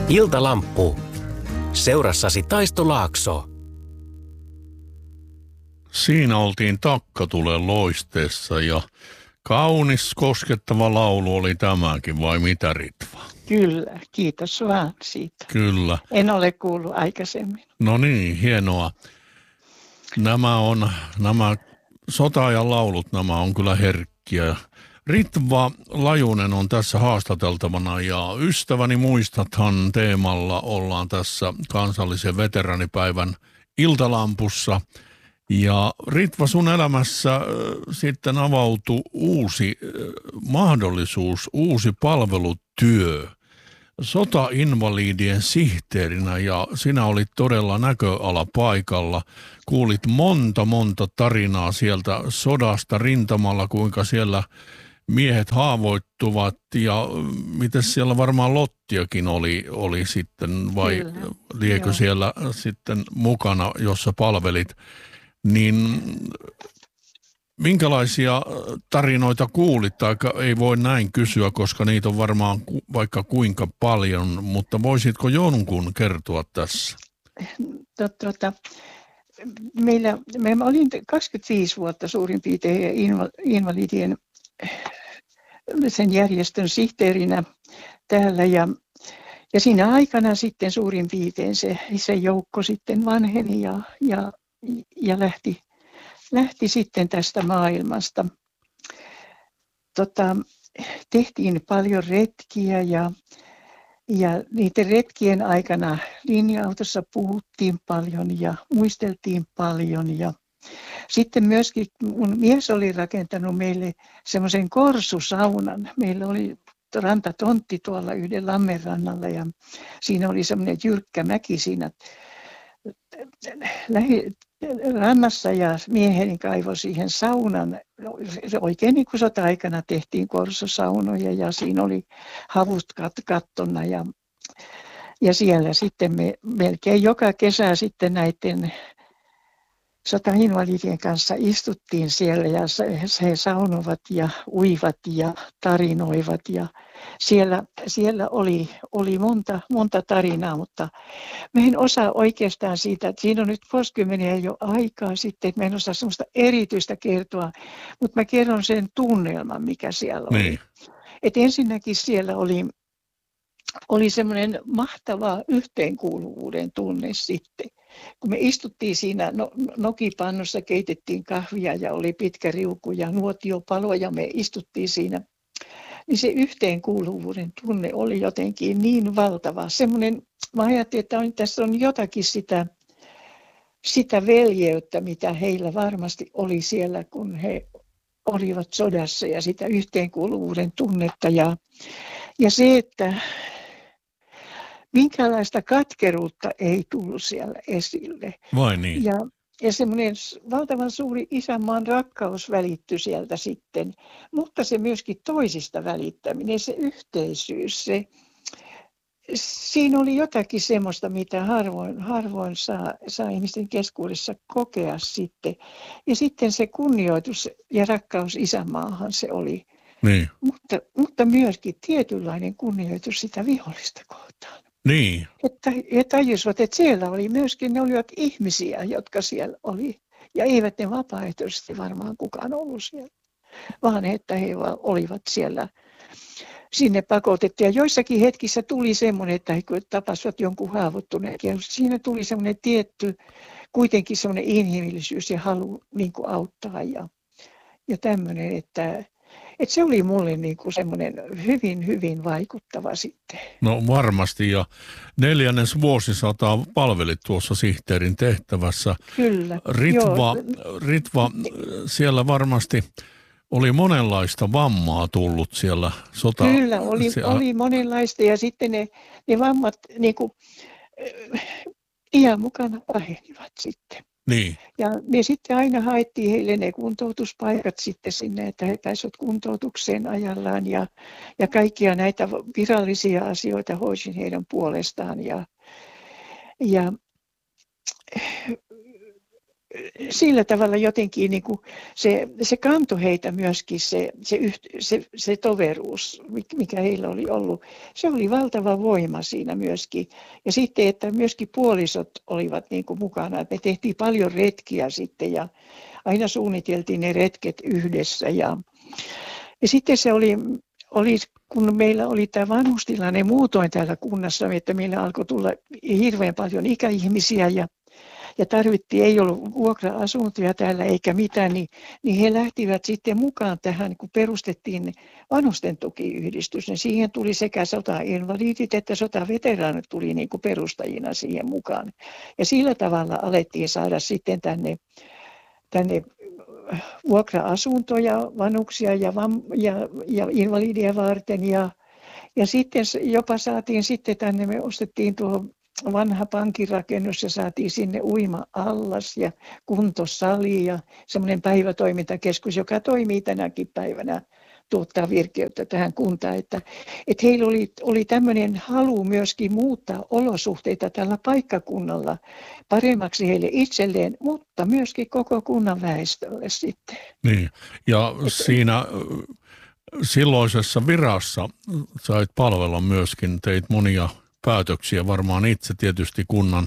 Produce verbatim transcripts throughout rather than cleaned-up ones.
Iltalamppu. Seurassasi Taisto Laakso. Siinä oltiin Takkatulen loisteessa ja kaunis koskettava laulu oli tämäkin, vai mitä Ritva? Kyllä, kiitos vaan siitä. Kyllä. En ole kuullut aikaisemmin. No niin, hienoa. Nämä on, nämä sota-ajan laulut, nämä on kyllä herkkiä. Ritva Lajunen on tässä haastateltavana ja ystäväni muistathan teemalla ollaan tässä kansallisen veteranipäivän iltalampussa. Ja Ritva, sun elämässä äh, sitten avautui uusi äh, mahdollisuus, uusi palvelutyö sotainvalidien sihteerinä ja sinä olit todella näköalapaikalla. Kuulit monta monta tarinaa sieltä sodasta rintamalla, kuinka siellä miehet haavoittuvat ja miten siellä varmaan Lottiakin oli, oli sitten vai Kyllä, liekö joo. siellä sitten mukana, jossa palvelit. Niin minkälaisia tarinoita kuulit, tai ei voi näin kysyä, koska niitä on varmaan ku, vaikka kuinka paljon, mutta voisitko jonkun kertoa tässä? Tuota, meillä, mä olin kaksikymmentäviisi vuotta suurin piirtein invalidien sen järjestön sihteerinä täällä ja, ja siinä aikana sitten suurin piirtein se, se joukko sitten vanheni ja, ja, ja lähti, lähti sitten tästä maailmasta. Tota, tehtiin paljon retkiä ja, ja niiden retkien aikana linja-autossa puhuttiin paljon ja muisteltiin paljon ja sitten myöskin mun mies oli rakentanut meille semmoisen korsusaunan. Meillä oli rantatontti tuolla yhden lammenrannalla ja siinä oli semmoinen jyrkkä mäki siinä lähi, rannassa ja mieheni kaivoi siihen saunan. Oikein niin kuin sota-aikana tehtiin korsusaunoja ja siinä oli havut kat- kattona ja, ja siellä sitten me melkein joka kesä sitten näiden sotainvalidien kanssa istuttiin siellä ja he saunovat ja uivat ja tarinoivat ja siellä, siellä oli, oli monta, monta tarinaa, mutta mä en osaa oikeastaan siitä, että siinä on nyt vuosikymmeniä jo aikaa sitten, että mä en osaa semmoista erityistä kertoa, mutta mä kerron sen tunnelman, mikä siellä oli. Niin. Et ensinnäkin siellä oli, oli semmoinen mahtava yhteenkuuluvuuden tunne sitten. Kun me istuttiin siinä no, nokipannussa, keitettiin kahvia ja oli pitkä riuku ja nuotiopalo ja me istuttiin siinä, niin se yhteenkuuluvuuden tunne oli jotenkin niin valtava. Semmoinen, mä ajattelin, että on, tässä on jotakin sitä, sitä veljeyttä, mitä heillä varmasti oli siellä, kun he olivat sodassa ja sitä yhteenkuuluvuuden tunnetta. Ja, ja se, että minkälaista katkeruutta ei tullut siellä esille. Vai niin? Ja, ja semmoinen valtavan suuri isänmaan rakkaus välittyi sieltä sitten, mutta se myöskin toisista välittäminen, se yhteisyys, se, siinä oli jotakin semmoista, mitä harvoin, harvoin saa, saa ihmisten keskuudessa kokea sitten. Ja sitten se kunnioitus ja rakkaus isänmaahan se oli, Niin. mutta, mutta myöskin tietynlainen kunnioitus sitä vihollista kohtaan. Niin. Että he tajusivat, että siellä oli myöskin, ne olivat ihmisiä, jotka siellä oli. Ja eivät ne vapaaehtoisesti varmaan kukaan ollut siellä, vaan että he olivat siellä sinne pakotettu. Ja joissakin hetkissä tuli semmoinen, että he tapasivat jonkun haavoittuneen. Ja siinä tuli semmoinen tietty, kuitenkin semmoinen inhimillisyys ja halu niin kuin auttaa ja, ja tämmöinen, että Että se oli mulle niin kuin semmoinen hyvin, hyvin vaikuttava sitten. No varmasti, ja neljännes vuosisataa palvelit tuossa sihteerin tehtävässä. Kyllä. Ritva, Joo. Ritva, siellä varmasti oli monenlaista vammaa tullut siellä sota. Kyllä, oli, siellä... oli monenlaista ja sitten ne, ne vammat niin kuin, iän mukana pahenivat sitten. Niin. Ja me sitten aina haettiin heille ne kuntoutuspaikat sitten sinne, että he pääsivät kuntoutukseen ajallaan ja, ja kaikkia näitä virallisia asioita hoisin heidän puolestaan. Ja, ja sillä tavalla jotenkin niin kuin se, se kantoi heitä myöskin, se, se, se, se toveruus, mikä heillä oli ollut. Se oli valtava voima siinä myöskin. Ja sitten, että myöskin puolisot olivat niin kuin mukana. Me tehtiin paljon retkiä sitten ja aina suunniteltiin ne retket yhdessä. Ja, ja sitten se oli, oli, kun meillä oli tämä vanhustilanne muutoin täällä kunnassa, että meillä alkoi tulla hirveän paljon ikäihmisiä ja ja tarvittiin, ei ollut vuokra-asuntoja täällä eikä mitään, niin, niin he lähtivät sitten mukaan tähän, kun perustettiin vanhusten tukiyhdistys. Niin siihen tuli sekä sotainvalidit että sotaveteraanit tuli niin kuin perustajina siihen mukaan. Ja sillä tavalla alettiin saada sitten tänne, tänne vuokra-asuntoja, vanhuksia ja, vam, ja, ja invalidia varten. Ja, ja sitten jopa saatiin sitten tänne, me ostettiin tuohon vanha pankirakennus ja saatiin sinne uima-allas ja kuntosali ja semmoinen päivätoimintakeskus, joka toimii tänäkin päivänä, tuottaa virkeyttä tähän kuntaan. Että, että heillä oli, oli tämmöinen halu myöskin muuttaa olosuhteita tällä paikkakunnalla paremmaksi heille itselleen, mutta myöskin koko kunnan väestölle sitten. Niin, ja että, siinä silloisessa virassa sait palvella myöskin, teit monia päätöksiä varmaan itse tietysti kunnan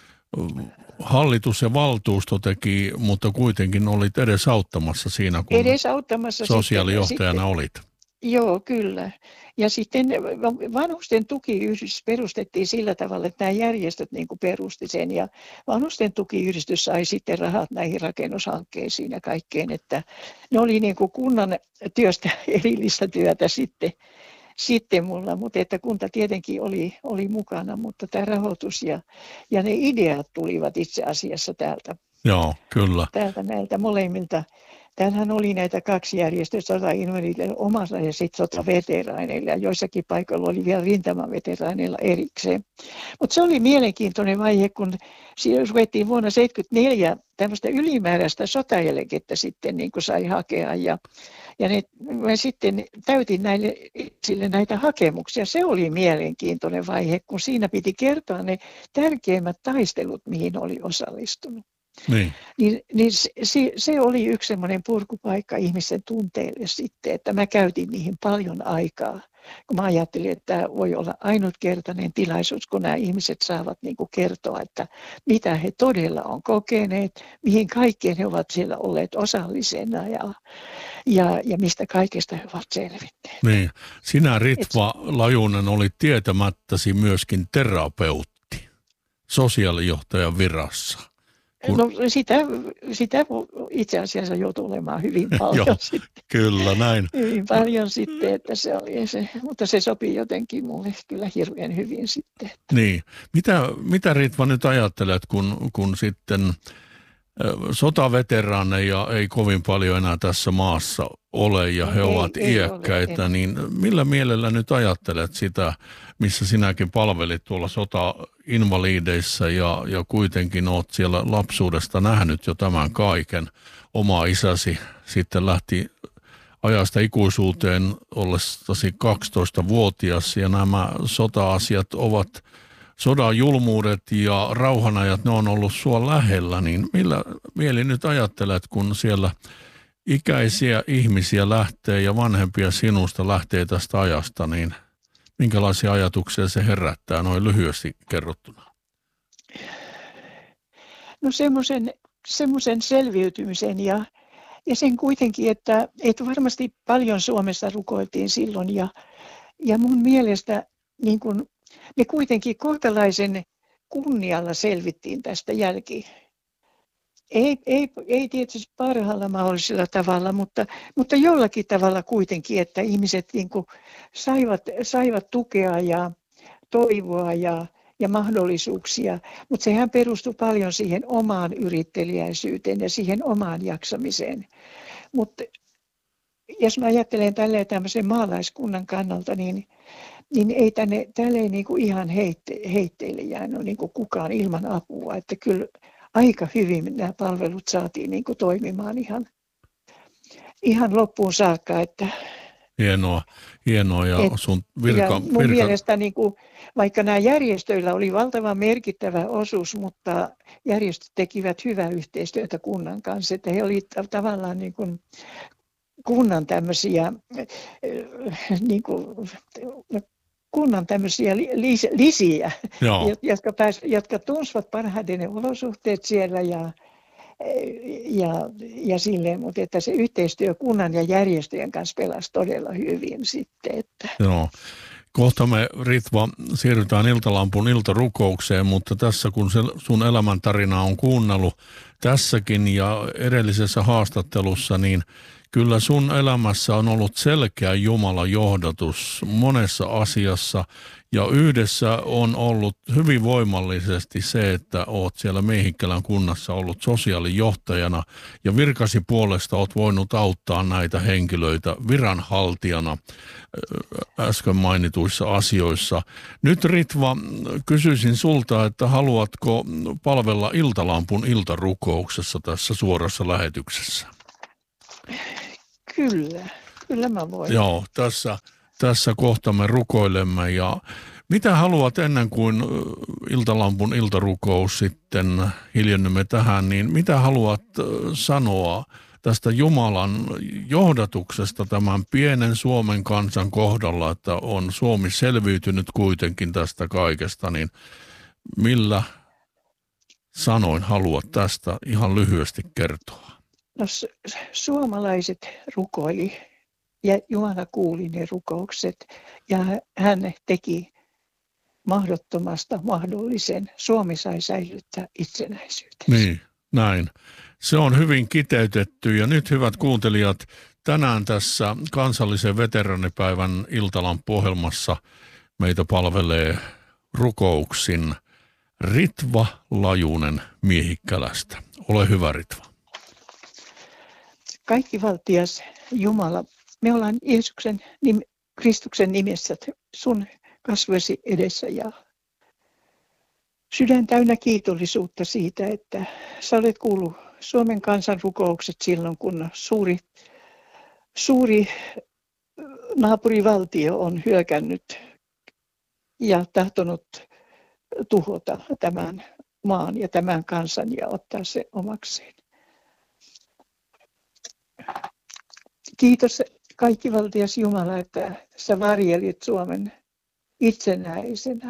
hallitus ja valtuusto teki, mutta kuitenkin olit edesauttamassa siinä, kun edesauttamassa sosiaalijohtajana sitten, olit. Joo, kyllä. Ja sitten vanhusten tukiyhdistys perustettiin sillä tavalla, että nämä järjestöt niin kuin perusti sen. Ja vanhusten tukiyhdistys sai sitten rahat näihin rakennushankkeisiin ja kaikkeen, että ne oli niin kuin kunnan työstä erillistä työtä sitten. Sitten mulla, mutta että kunta tietenkin oli, oli mukana, mutta tämä rahoitus ja, ja ne ideat tulivat itse asiassa täältä. Joo, kyllä. Täältä näiltä molemmilta. Täällähän oli näitä kaksi järjestöä, sotainvalideille omassa ja sitten sotaveteraaneille, ja joissakin paikoilla oli vielä rintamaveteraaneilla erikseen. Mutta se oli mielenkiintoinen vaihe, kun ruvettiin vuonna tuhatyhdeksänsataaseitsemänkymmentäneljä tämmöistä ylimääräistä sotaeläkettä sitten niin kuin sai hakea, ja, ja ne, mä sitten täytin näille sille näitä hakemuksia. Se oli mielenkiintoinen vaihe, kun siinä piti kertoa ne tärkeimmät taistelut, mihin oli osallistunut. Niin. Niin, niin se, se oli yksi semmoinen purkupaikka ihmisen tunteille sitten, että mä käytin niihin paljon aikaa, kun mä ajattelin, että tämä voi olla ainutkertainen tilaisuus, kun nämä ihmiset saavat niin kuin kertoa, että mitä he todella on kokeneet, mihin kaikkeen he ovat siellä olleet osallisena ja, ja, ja mistä kaikesta he ovat selvinneet. Niin. Sinä, Ritva Et... Lajunen, olit tietämättäsi myöskin terapeutti sosiaalijohtajan virassa. Kun... No sitä, sitä itse asiassa joutui olemaan hyvin paljon Joo, sitten. Kyllä, näin. Hyvin paljon sitten, että se oli se, mutta se sopii jotenkin mulle kyllä hirveän hyvin sitten. Niin. Mitä, mitä Ritva nyt ajattelet, kun, kun sitten sotaveteraaneja ei kovin paljon enää tässä maassa ole ja he ei, ovat ei iäkkäitä, ole, niin millä mielellä nyt ajattelet sitä, missä sinäkin palvelit tuolla sotainvalideissa ja, ja kuitenkin olet siellä lapsuudesta nähnyt jo tämän kaiken. Oma isäsi sitten lähti ajasta ikuisuuteen ollessasi kaksitoistavuotias ja nämä sota-asiat ovat, sodan julmuudet ja rauhanajat, ne on ollut sua lähellä, niin millä mieli nyt ajattelet, kun siellä ikäisiä ihmisiä lähtee ja vanhempia sinusta lähtee tästä ajasta, niin minkälaisia ajatuksia se herättää noin lyhyesti kerrottuna? No semmoisen, semmoisen selviytymisen ja, ja sen kuitenkin, että, että varmasti paljon Suomessa rukoiltiin silloin ja, ja mun mielestä niin kun me kuitenkin kohtalaisen kunnialla selvittiin tästä jälki. Ei, ei, ei tietysti parhaalla mahdollisella tavalla, mutta, mutta jollakin tavalla kuitenkin, että ihmiset niin kuin saivat, saivat tukea ja toivoa ja, ja mahdollisuuksia. Mutta sehän perustui paljon siihen omaan yritteliäisyyteen ja siihen omaan jaksamiseen. Mutta jos mä ajattelen tälleen tämmöisen maalaiskunnan kannalta, niin niin ei tänne, täällä ei niinku ihan heitte, heitteille jäänyt niinku kukaan ilman apua. Että kyllä aika hyvin nämä palvelut saatiin niinku toimimaan ihan, ihan loppuun saakka. Että, Hienoa, hienoa ja Et, sun virka, virka... ja mun virka... mielestä niin kuin, vaikka nämä järjestöillä oli valtavan merkittävä osuus, mutta järjestöt tekivät hyvää yhteistyötä kunnan kanssa, että he olivat tavallaan niin kuin kunnan tämmöisiä niin kuin, kunnan tämmöisiä lis, lisiä, jotka, pääs, jotka tunsivat parhaiten ne olosuhteet siellä ja, ja, ja silleen, mutta että se yhteistyö kunnan ja järjestöjen kanssa pelasi todella hyvin sitten. Että. Joo. Kohta me, Ritva, siirrytään Iltalampun iltarukoukseen, mutta tässä kun se sun elämäntarina on kuunnellut tässäkin ja edellisessä haastattelussa, niin kyllä sun elämässä on ollut selkeä Jumalan johdatus monessa asiassa ja yhdessä on ollut hyvin voimallisesti se, että oot siellä Miehikkälän kunnassa ollut sosiaalijohtajana ja virkasi puolesta oot voinut auttaa näitä henkilöitä viranhaltijana äsken mainituissa asioissa. Nyt Ritva, kysyisin sulta, että haluatko palvella Iltalampun iltarukouksessa tässä suorassa lähetyksessä? Kyllä, kyllä mä voin. Joo, tässä, tässä kohta me rukoilemme ja mitä haluat ennen kuin Iltalampun iltarukous sitten hiljennymme tähän, niin mitä haluat sanoa tästä Jumalan johdatuksesta tämän pienen Suomen kansan kohdalla, että on Suomi selviytynyt kuitenkin tästä kaikesta, niin millä sanoin haluat tästä ihan lyhyesti kertoa? No, suomalaiset rukoili ja Jumala kuuli ne rukoukset ja hän teki mahdottomasta mahdollisen. Suomi sai säilyttää itsenäisyytensä. Niin, näin. Se on hyvin kiteytetty ja nyt hyvät kuuntelijat, tänään tässä kansallisen veteraanipäivän Iltalampu-ohjelmassa meitä palvelee rukouksin Ritva Lajunen Miehikkälästä. Ole hyvä, Ritva. Kaikkivaltias Jumala, me ollaan Jeesuksen, nim, Kristuksen nimessä sun kasvoisi edessä ja sydän täynnä kiitollisuutta siitä, että sä olet kuullut Suomen kansan rukoukset silloin, kun suuri, suuri naapurivaltio on hyökännyt ja tahtonut tuhota tämän maan ja tämän kansan ja ottaa se omakseen. Kiitos kaikkivaltias Jumala, että sä varjelit Suomen itsenäisenä.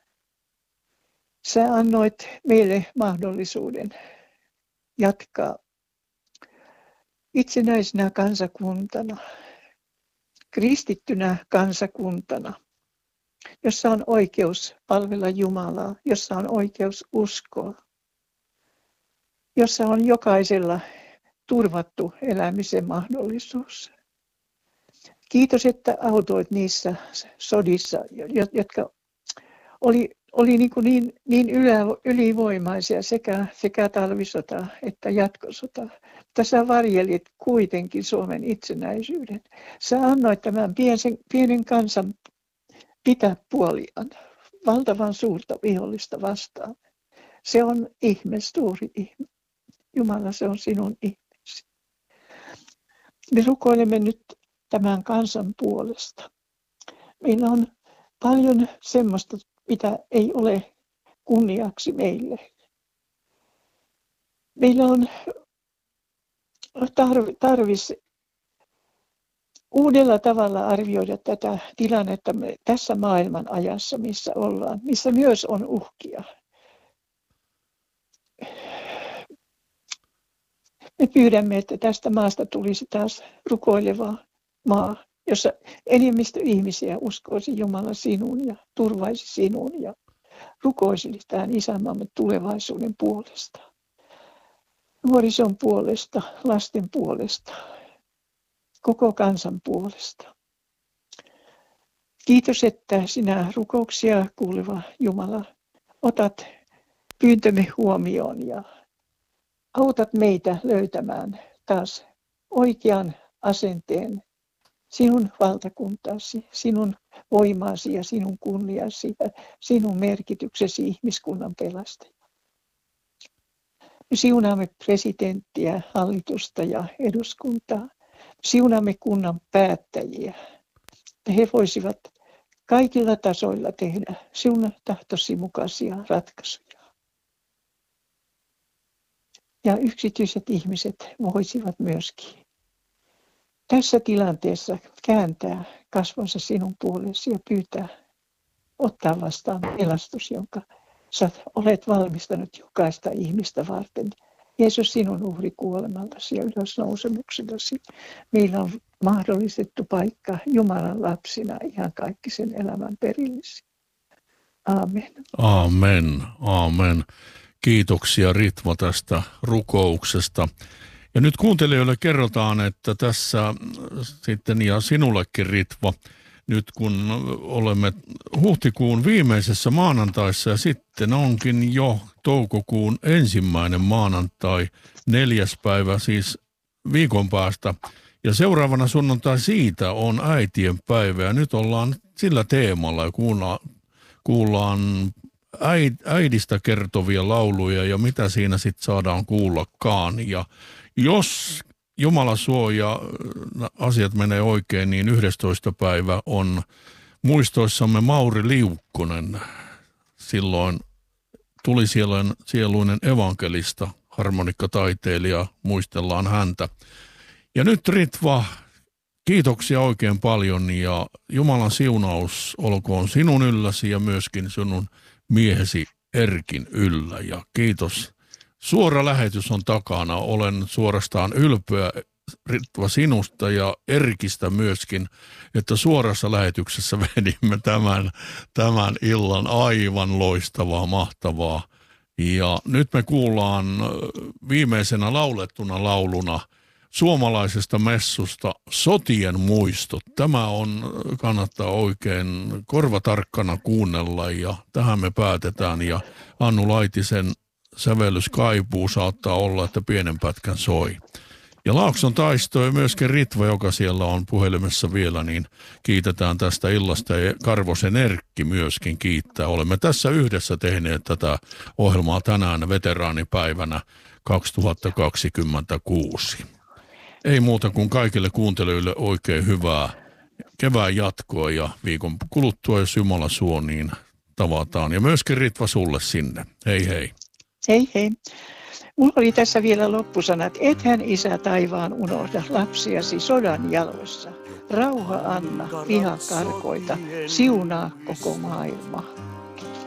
Sä annoit meille mahdollisuuden jatkaa itsenäisenä kansakuntana, kristittynä kansakuntana, jossa on oikeus palvella Jumalaa, jossa on oikeus uskoa, jossa on jokaisella turvattu elämisen mahdollisuus. Kiitos, että autoit niissä sodissa, jotka oli, oli niin, kuin niin, niin ylivoimaisia sekä, sekä talvisota että jatkosota. Mutta sä varjelit kuitenkin Suomen itsenäisyyden. Sä annoit tämän pienen, pienen kansan pitää puoliaan valtavan suurta vihollista vastaan. Se on ihme, suuri ihme. Jumala, se on sinun ihmeesi. Me rukoilemme nyt tämän kansan puolesta. Meillä on paljon semmoista, mitä ei ole kunniaksi meille. Meillä on tarvis uudella tavalla arvioida tätä tilannetta tässä maailman ajassa, missä ollaan, missä myös on uhkia. Me pyydämme, että tästä maasta tulisi taas rukoileva maa, jossa enemmistö ihmisiä uskoisi Jumala sinun ja turvaisi sinun ja rukoisi tämän isänmaamme tulevaisuuden puolesta. Nuorison puolesta, lasten puolesta, koko kansan puolesta. Kiitos, että sinä rukouksia kuuleva Jumala otat pyyntömme huomioon ja autat meitä löytämään taas oikean asenteen sinun valtakuntasi, sinun voimaasi ja sinun kunniasi ja sinun merkityksesi ihmiskunnan pelastajana. Me siunaamme presidenttiä, hallitusta ja eduskuntaa. Siunaamme kunnan päättäjiä. että he voisivat kaikilla tasoilla tehdä sinun tahtosi mukaisia ratkaisuja. Ja yksityiset ihmiset voisivat myöskin tässä tilanteessa kääntää kasvonsa sinun puolesi ja pyytää ottaa vastaan pelastus, jonka sä olet valmistanut jokaista ihmistä varten. Jeesus, sinun uhrikuolemallasi ja ylösnousemuksellasi meillä on mahdollistettu paikka Jumalan lapsina ihan kaikki sen elämän perillisi. Aamen. Aamen, aamen. Kiitoksia Ritva tästä rukouksesta. Ja nyt kuuntelijoille kerrotaan, että tässä sitten ja sinullekin Ritva, nyt kun olemme huhtikuun viimeisessä maanantaissa ja sitten onkin jo toukokuun ensimmäinen maanantai, neljäs päivä siis viikon päästä. Ja seuraavana sunnuntai siitä on äitien päivä ja nyt ollaan sillä teemalla ja kuullaan, kuullaan äidistä kertovia lauluja ja mitä siinä sitten saadaan kuullakaan. Ja jos Jumala suoja, asiat menee oikein, niin yhdestoista päivä on muistoissamme Mauri Liukkonen. Silloin tuli siellä sieluinen evankelista, harmonikkataiteilija, muistellaan häntä. Ja nyt Ritva, kiitoksia oikein paljon ja Jumalan siunaus olkoon sinun ylläsi ja myöskin sinun miehesi Erkin yllä. Ja kiitos. Suora lähetys on takana. Olen suorastaan ylpeä Ritva sinusta ja Erkistä myöskin, että suorassa lähetyksessä vedimme tämän, tämän illan aivan loistavaa, mahtavaa. Ja nyt me kuullaan viimeisenä laulettuna lauluna suomalaisesta messusta Sotien muistot. Tämä on, kannattaa oikein korvatarkkana kuunnella ja tähän me päätetään ja Annu Laitisen sävellys kaipuu saattaa olla, että pienen pätkän soi. Ja Laakson Taisto ja myöskin Ritva, joka siellä on puhelimessa vielä, niin kiitetään tästä illasta ja Karvosen Erkki myöskin kiittää. Olemme tässä yhdessä tehneet tätä ohjelmaa tänään veteraanipäivänä kaksituhattakaksikymmentäkuusi. Ei muuta kuin kaikille kuuntelijoille oikein hyvää kevään jatkoa ja viikon kuluttua, jos Jumala suo, niin tavataan. Ja myöskin Ritva sulle sinne. Hei hei. Hei hei. Mulla oli tässä vielä loppusanat. Ethän Isä taivaan unohda lapsiasi sodan jaloissa. Rauha anna, viha karkoita, siunaa koko maailma.